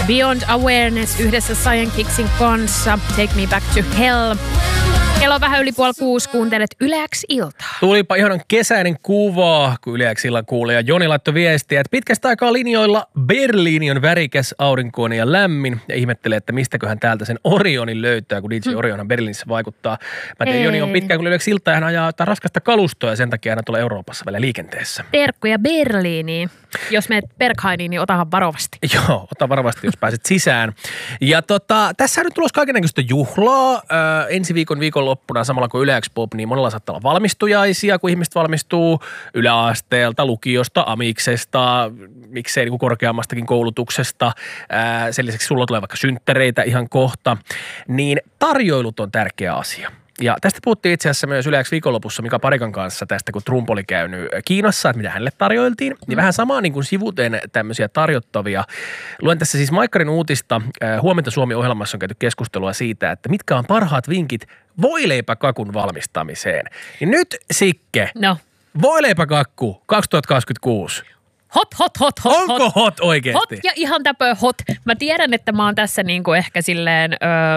Beyond Awareness yhdessä Cyan Kicksin kanssa. Take Me Back to Hell. Kello on vähän yli 5:30, kuuntelet Yle X iltaa. Tulipa ihanan kesäinen kuva, kun Yle X illan kuulee. Ja Joni laittoi viestiä, että pitkästä aikaa linjoilla Berliini on värikäs, aurinkoinen ja lämmin. Ja ihmettelee, että mistäköhän täältä sen Orionin löytää, kun DJ Orionhan Berliinissä vaikuttaa. Mä tiedän, Joni on pitkään, kun Yle X iltaa, hän ajaa raskasta kalustoa ja sen takia hän tulee Euroopassa välillä liikenteessä. Terkkuja Berliiniin. Jos menet Berghainiin, niin otahan varovasti. Joo, ota varovasti, jos pääset sisään. Ja tässä on nyt tulossa kaikennäköistä juhlaa. Ensi viikonloppuna samalla kuin Yle X Pop, niin monella saattaa olla valmistujaisia, kun ihmiset valmistuu yläasteelta, lukiosta, amiksesta, miksei niin kuin korkeammastakin koulutuksesta. Sen lisäksi sulla tulee vaikka synttäreitä ihan kohta. Niin tarjoilut on tärkeä asia. Ja tästä puhuttiin itse asiassa myös Yle X viikonlopussa Mika Parikan kanssa tästä, kun Trump oli käynyt Kiinassa, että mitä hänelle tarjoiltiin. Niin vähän samaa niin kuin sivuten tämmöisiä tarjottavia. Luen tässä siis Maikkarin uutista. Huomenta Suomi-ohjelmassa on käyty keskustelua siitä, että mitkä on parhaat vinkit voileipäkakun valmistamiseen. Niin nyt Sikke, voileipäkakku 2026. Hot. Onko hot oikeasti? Hot ja ihan täpö hot. Mä tiedän, että mä oon tässä niinku ehkä silleen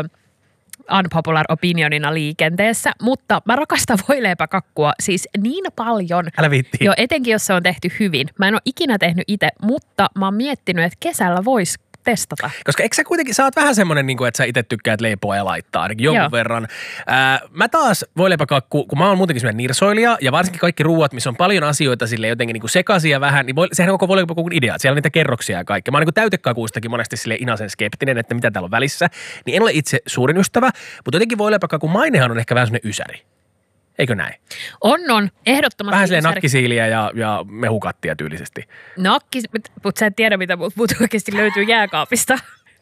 unpopular opinionina liikenteessä, mutta mä rakastan voileipäkakkua siis niin paljon. Älä viitti. Jo etenkin, jos se on tehty hyvin. Mä en ole ikinä tehnyt itse, mutta mä oon miettinyt, että kesällä vois testata. Koska eikö sä kuitenkin, sä oot vähän semmoinen, että sä itse tykkäät leipoa ja laittaa ainakin jonkun verran. Mä taas voileipäkakku, kun mä oon muutenkin semmoinen nirsoilija ja varsinkin kaikki ruuat, missä on paljon asioita sille jotenkin niin sekaisia vähän, niin sehän on koko voileipäkakun idea. Siellä on niitä kerroksia ja kaikkea. Mä oon niin täytekakuistakin monesti sille inasen skeptinen, että mitä täällä on välissä. Niin en ole itse suurin ystävä, mutta jotenkin voileipäkakun mainehan on ehkä vähän semmoinen ysäri. Eikö näin? On. Ehdottomasti. Vähän silleen nakkisiiliä ja mehukattia tyylisesti. Mutta sä et tiedä, mitä mut oikeasti löytyy jääkaapista.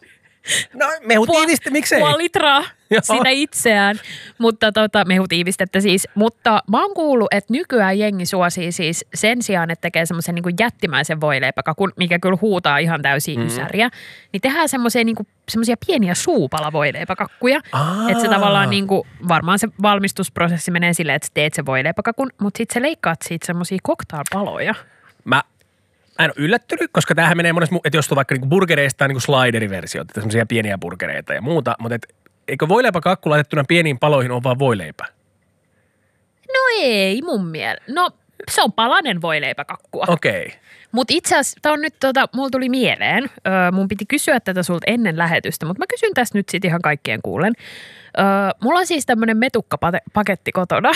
No mehutiivistä, miksei? Puoli litraa sitä itseään, mutta mehutiivistettä siis. Mutta mä oon kuullut, että nykyään jengi suosii siis sen sijaan, että tekee semmoisen niin kuin jättimäisen voileipäkakun, mikä kyllä huutaa ihan täysin ysäriä, niin tehdään semmoisia pieniä suupalavoileipäkakkuja. Että se tavallaan niin kuin, varmaan se valmistusprosessi menee silleen, että sä teet se voileipäkakun, mutta sitten sä leikkaat siitä semmoisia cocktailpaloja. Mä en ole yllättynyt, koska tämähän menee monesti, että jos on vaikka niinku burgereista niinku slideriversiota, semmoisia pieniä burgereita ja muuta, mutta eikö voileipäkakku laitettuna pieniin paloihin ole vaan voileipä? No ei mun mielestä. No se on palanen voileipäkakkua. Okei. Mutta itse asiassa, tämä on nyt, mulla tuli mieleen, mun piti kysyä tätä sulta ennen lähetystä, mutta mä kysyn tästä nyt sitten ihan kaikkien kuulen. Mulla on siis tämmönen metukkapaketti kotona.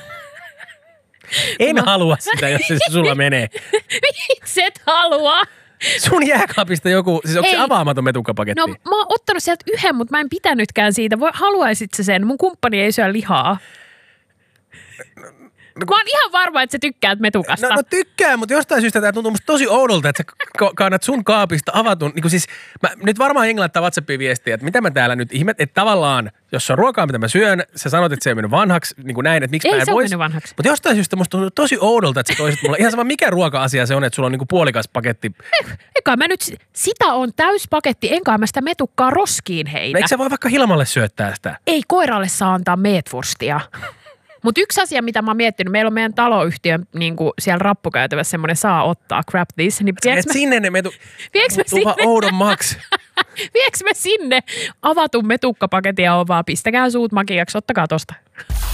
En halua sitä, jos se sulla menee. Miksi et halua? Sun jääkaapista joku, siis onko se avaamaton metukkapaketti? No mä oon ottanut sieltä yhden, mutta mä en pitänytkään siitä. Haluaisit sä sen? Mun kumppani ei syö lihaa. Mä oon ihan varma, että sä tykkäät metukasta. No tykkään, mutta jostain syystä tämä tuntuu musta tosi oudolta, että sä kannat sun kaapista avatun. Niin siis, nyt varmaan jengi laittaa WhatsAppiin viestiä, että mitä mä täällä nyt ihmet, että tavallaan, jos se on ruokaa, mitä mä syön, sä sanot, että se ei mennyt vanhaksi, niin kuin näin, että miksi mä en voisi. Ei se mennyt vanhaksi. Mutta jostain syystä musta tuntuu tosi oudolta, että sä toisit mulle ihan sama mikä ruoka-asia se on, että sulla on niin kuin puolikas paketti. Eikä mä nyt, sitä on täyspaketti, enkä mä sitä metukkaa roskiin heitä. Eikö sä voi vaikka Hilmalle syöttää sitä? Ei koiralle saa antaa meetwurstia. Mutta yksi asia, mitä mä oon miettinyt, meillä on meidän taloyhtiön niin siellä rappukäytävässä semmoinen saa ottaa, grab this. Niin sinne ne sinne? Oudon maks. Viekö me sinne avatun metukkapaketin ja on vaan pistäkää suut makiaksi, ottakaa tosta.